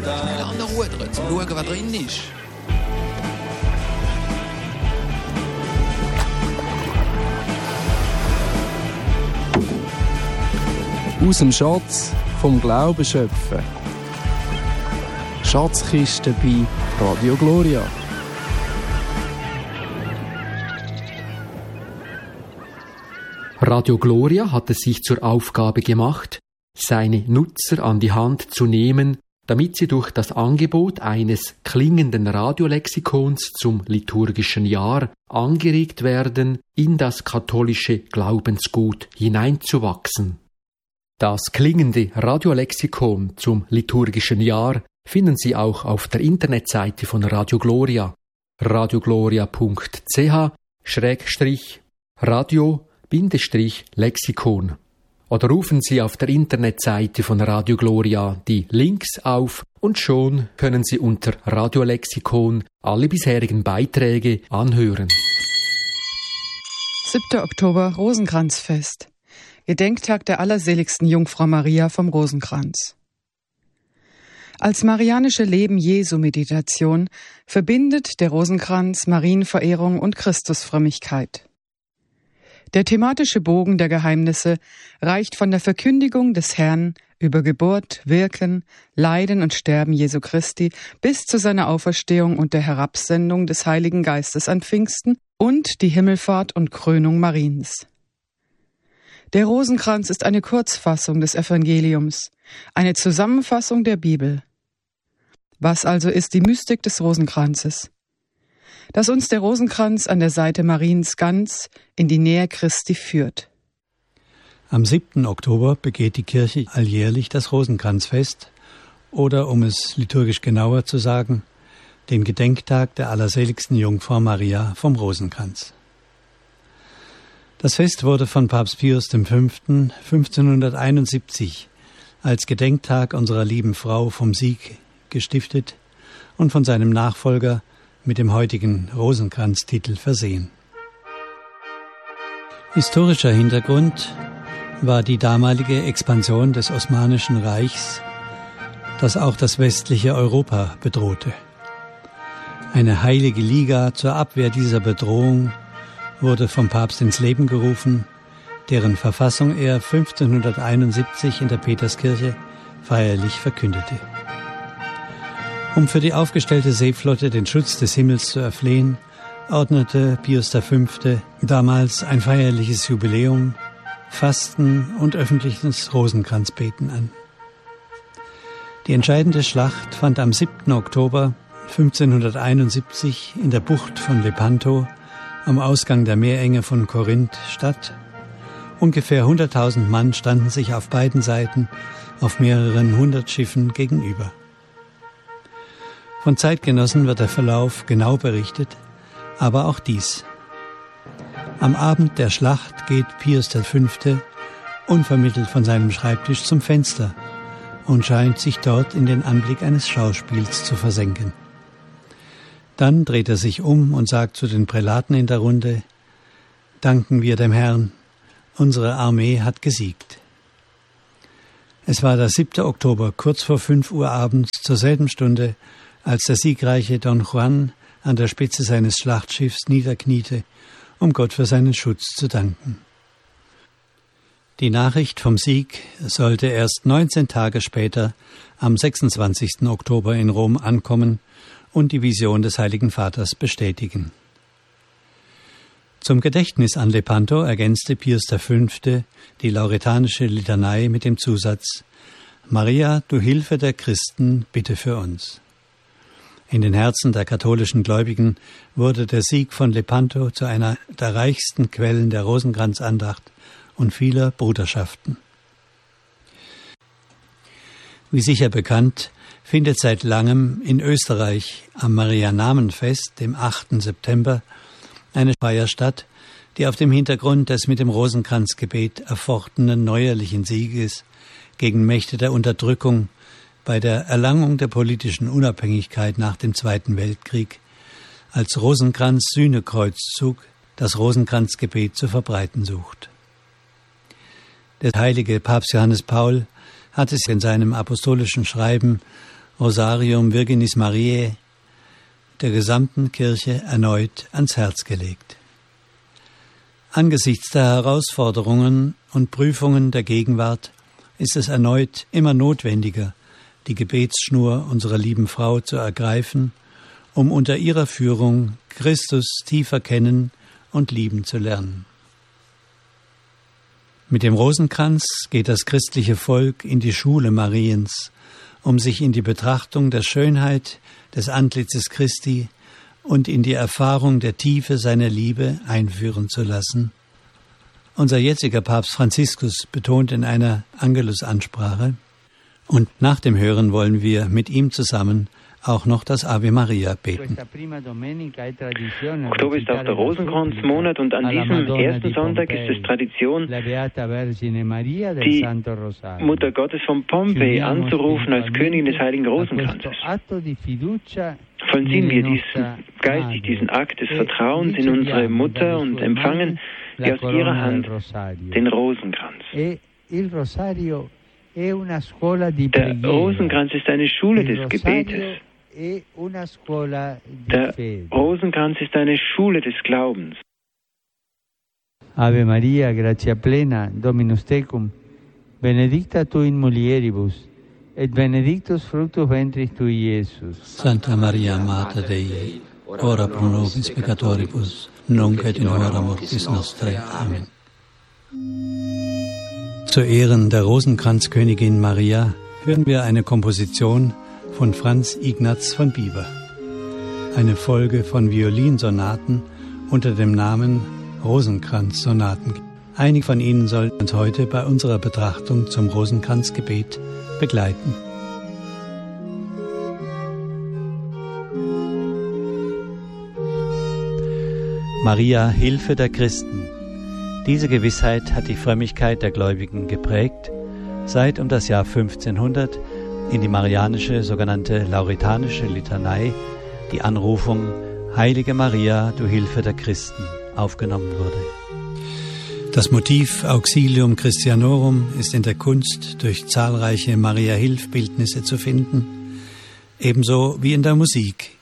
Schnell anrudern, zum schauen, was drin ist. Aus dem Schatz vom Glauben schöpfen. Schatzkiste bei Radio Gloria. Radio Gloria hat es sich zur Aufgabe gemacht, seine Nutzer an die Hand zu nehmen, damit sie durch das Angebot eines klingenden Radiolexikons zum liturgischen Jahr angeregt werden, in das katholische Glaubensgut hineinzuwachsen. Das klingende Radiolexikon zum liturgischen Jahr finden Sie auch auf der Internetseite von Radio Gloria, radiogloria.ch/radio-lexikon. Oder rufen Sie auf der Internetseite von Radio Gloria die Links auf und schon können Sie unter Radiolexikon alle bisherigen Beiträge anhören. 7. Oktober, Rosenkranzfest. Gedenktag der allerseligsten Jungfrau Maria vom Rosenkranz. Als marianische Leben-Jesu-Meditation verbindet der Rosenkranz Marienverehrung und Christusfrömmigkeit. Der thematische Bogen der Geheimnisse reicht von der Verkündigung des Herrn über Geburt, Wirken, Leiden und Sterben Jesu Christi bis zu seiner Auferstehung und der Herabsendung des Heiligen Geistes an Pfingsten und die Himmelfahrt und Krönung Mariens. Der Rosenkranz ist eine Kurzfassung des Evangeliums, eine Zusammenfassung der Bibel. Was also ist die Mystik des Rosenkranzes? Dass uns der Rosenkranz an der Seite Mariens ganz in die Nähe Christi führt. Am 7. Oktober begeht die Kirche alljährlich das Rosenkranzfest oder, um es liturgisch genauer zu sagen, den Gedenktag der allerseligsten Jungfrau Maria vom Rosenkranz. Das Fest wurde von Papst Pius V. 1571 als Gedenktag unserer lieben Frau vom Sieg gestiftet und von seinem Nachfolger mit dem heutigen Rosenkranztitel versehen. Historischer Hintergrund war die damalige Expansion des Osmanischen Reichs, das auch das westliche Europa bedrohte. Eine heilige Liga zur Abwehr dieser Bedrohung wurde vom Papst ins Leben gerufen, deren Verfassung er 1571 in der Peterskirche feierlich verkündete. Um für die aufgestellte Seeflotte den Schutz des Himmels zu erflehen, ordnete Pius V. damals ein feierliches Jubiläum, Fasten und öffentliches Rosenkranzbeten an. Die entscheidende Schlacht fand am 7. Oktober 1571 in der Bucht von Lepanto am Ausgang der Meerenge von Korinth statt. Ungefähr 100.000 Mann standen sich auf beiden Seiten auf mehreren 100 Schiffen gegenüber. Von Zeitgenossen wird der Verlauf genau berichtet, aber auch dies. Am Abend der Schlacht geht Pius V. unvermittelt von seinem Schreibtisch zum Fenster und scheint sich dort in den Anblick eines Schauspiels zu versenken. Dann dreht er sich um und sagt zu den Prälaten in der Runde: Danken wir dem Herrn, unsere Armee hat gesiegt. Es war der 7. Oktober, kurz vor 5 Uhr abends, zur selben Stunde, als der siegreiche Don Juan an der Spitze seines Schlachtschiffs niederkniete, um Gott für seinen Schutz zu danken. Die Nachricht vom Sieg sollte erst 19 Tage später, am 26. Oktober in Rom ankommen und die Vision des Heiligen Vaters bestätigen. Zum Gedächtnis an Lepanto ergänzte Pius V. die lauretanische Litanei mit dem Zusatz: Maria, du Hilfe der Christen, bitte für uns. In den Herzen der katholischen Gläubigen wurde der Sieg von Lepanto zu einer der reichsten Quellen der Rosenkranzandacht und vieler Bruderschaften. Wie sicher bekannt, findet seit langem in Österreich am Marianamenfest, dem 8. September, eine Feier statt, die auf dem Hintergrund des mit dem Rosenkranzgebet erfochtenen neuerlichen Sieges gegen Mächte der Unterdrückung bei der Erlangung der politischen Unabhängigkeit nach dem Zweiten Weltkrieg als Rosenkranz-Sühnekreuzzug das Rosenkranzgebet zu verbreiten sucht. Der heilige Papst Johannes Paul hat es in seinem apostolischen Schreiben Rosarium Virginis Mariae der gesamten Kirche erneut ans Herz gelegt. Angesichts der Herausforderungen und Prüfungen der Gegenwart ist es erneut immer notwendiger, die Gebetsschnur unserer lieben Frau zu ergreifen, um unter ihrer Führung Christus tiefer kennen und lieben zu lernen. Mit dem Rosenkranz geht das christliche Volk in die Schule Mariens, um sich in die Betrachtung der Schönheit des Antlitzes Christi und in die Erfahrung der Tiefe seiner Liebe einführen zu lassen. Unser jetziger Papst Franziskus betont in einer Angelusansprache, und nach dem Hören wollen wir mit ihm zusammen auch noch das Ave Maria beten. Oktober ist auch der Rosenkranzmonat und an diesem ersten Sonntag ist es Tradition, die Mutter Gottes von Pompei anzurufen als Königin des Heiligen Rosenkranzes. Vollziehen wir geistig diesen Akt des Vertrauens in unsere Mutter und empfangen wir aus ihrer Hand den Rosenkranz. Der Rosenkranz ist eine Schule des Gebetes. Der Rosenkranz ist eine Schule des Glaubens. Ave Maria, gratia plena, Dominus tecum, benedicta tu in mulieribus, et benedictus fructus ventris tui, Iesus. Santa Maria, Mater Dei, ora pro nobis peccatoribus, nunc et in hora mortis nostrae. Amen. Zu Ehren der Rosenkranzkönigin Maria hören wir eine Komposition von Franz Ignaz von Bieber. Eine Folge von Violinsonaten unter dem Namen Rosenkranzsonaten. Einige von ihnen sollen uns heute bei unserer Betrachtung zum Rosenkranzgebet begleiten. Maria, Hilfe der Christen. Diese Gewissheit hat die Frömmigkeit der Gläubigen geprägt, seit um das Jahr 1500 in die marianische sogenannte lauretanische Litanei die Anrufung Heilige Maria, du Hilfe der Christen aufgenommen wurde. Das Motiv Auxilium Christianorum ist in der Kunst durch zahlreiche Maria-Hilf-Bildnisse zu finden, ebenso wie in der Musik,